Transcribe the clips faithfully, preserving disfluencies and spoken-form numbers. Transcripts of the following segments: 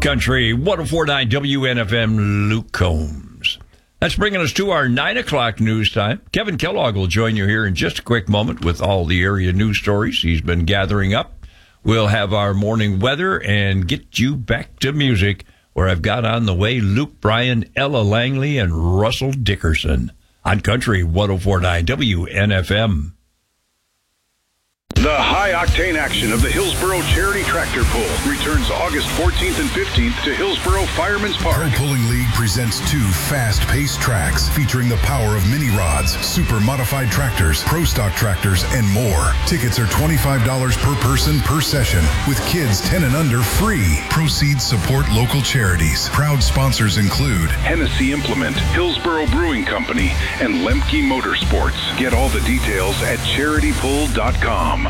Country one oh four point nine W N F M, Luke Combs. That's bringing us to our nine o'clock news time. Kevin Kellogg will join you here in just a quick moment with all the area news stories he's been gathering up. We'll have our morning weather and get you back to music, where I've got on the way Luke Bryan, Ella Langley, and Russell Dickerson on Country one oh four point nine W N F M. The high-octane action of the Hillsboro Charity Tractor Pull returns August fourteenth and fifteenth to Hillsboro Fireman's Park. Pro Pulling League presents two fast-paced tracks featuring the power of mini rods, super modified tractors, pro stock tractors, and more. Tickets are twenty-five dollars per person per session, with kids ten and under free. Proceeds support local charities. Proud sponsors include Hennessy Implement, Hillsboro Brewing Company, and Lemke Motorsports. Get all the details at charity pull dot com.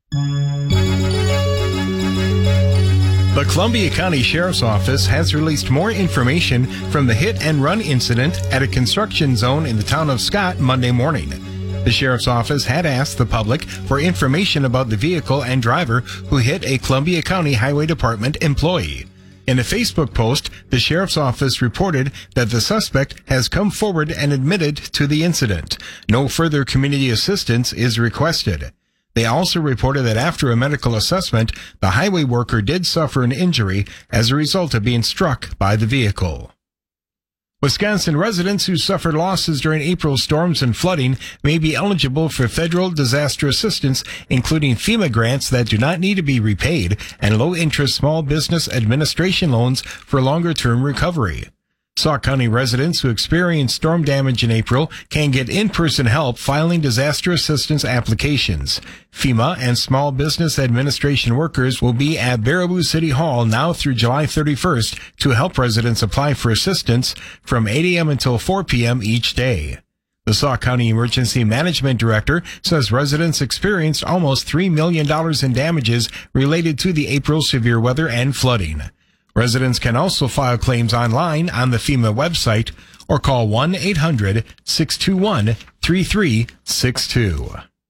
The Columbia County Sheriff's Office has released more information from the hit-and-run incident at a construction zone in the town of Scott Monday morning. The Sheriff's Office had asked the public for information about the vehicle and driver who hit a Columbia County Highway Department employee. In a Facebook post, the Sheriff's Office reported that the suspect has come forward and admitted to the incident. No further community assistance is requested. They also reported that after a medical assessment, the highway worker did suffer an injury as a result of being struck by the vehicle. Wisconsin residents who suffered losses during April storms and flooding may be eligible for federal disaster assistance, including FEMA grants that do not need to be repaid and low-interest small business administration loans for longer-term recovery. Sauk County residents who experienced storm damage in April can get in-person help filing disaster assistance applications. FEMA and Small Business Administration workers will be at Baraboo City Hall now through July thirty-first to help residents apply for assistance from eight a.m. until four p.m. each day. The Sauk County Emergency Management Director says residents experienced almost three million dollars in damages related to the April severe weather and flooding. Residents can also file claims online on the FEMA website or call one eight hundred six two one three three six two.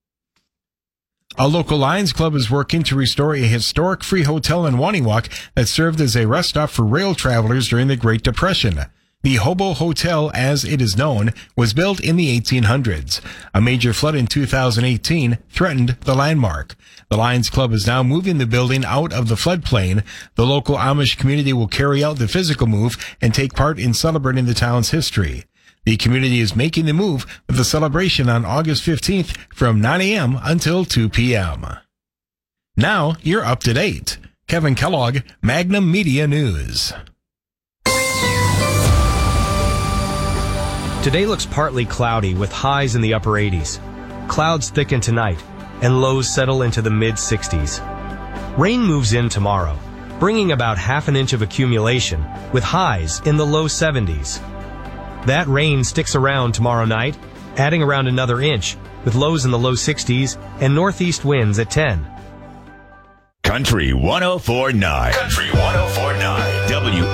A local Lions Club is working to restore a historic free hotel in Waniwak that served as a rest stop for rail travelers during the Great Depression. The Hobo Hotel, as it is known, was built in the eighteen hundreds. A major flood in two thousand eighteen threatened the landmark. The Lions Club is now moving the building out of the floodplain. The local Amish community will carry out the physical move and take part in celebrating the town's history. The community is making the move with a celebration on August fifteenth from nine a.m. until two p.m. Now you're up to date. Kevin Kellogg, Magnum Media News. Today looks partly cloudy with highs in the upper eighties. Clouds thicken tonight and lows settle into the mid sixties. Rain moves in tomorrow, bringing about half an inch of accumulation with highs in the low seventies. That rain sticks around tomorrow night, adding around another inch with lows in the low sixties and northeast winds at ten. Country one oh four point nine. Country one oh four point nine. W